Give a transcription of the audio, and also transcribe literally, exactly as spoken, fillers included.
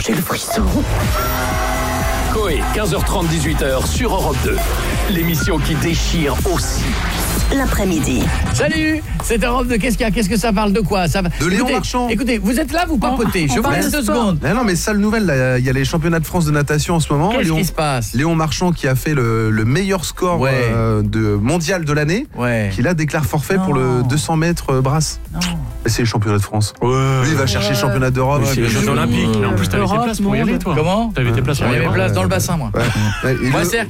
j'ai le frisson. Coé, quinze heures trente, dix-huit heures sur Europe deux. L'émission qui déchire aussi. L'après-midi. Salut, c'est Europe deux. Qu'est-ce qu'il y a? Qu'est-ce que ça parle de quoi? Ça va... De Léon écoutez, Marchand. Écoutez, vous êtes là, vous papotez. Je vous laisse deux secondes. Non, non, mais sale nouvelle, là, il y a les championnats de France de natation en ce moment. Qu'est-ce Léon, qui se passe? Léon Marchand qui a fait le, le meilleur score Ouais. euh, de, mondial de l'année, Ouais. qui là déclare forfait Non. pour le deux cents mètres euh, brasse. Non. Et c'est les championnats de France. Ouais. Lui, il va chercher le championnat d'Europe. C'est les Jeux Olympiques. Mais en plus, t'avais tes Europe, places pour y aller, toi. Comment? T'avais tes places pour y J'avais aller. mes places dans le bassin, moi. Ouais. Et Moi, le- c'est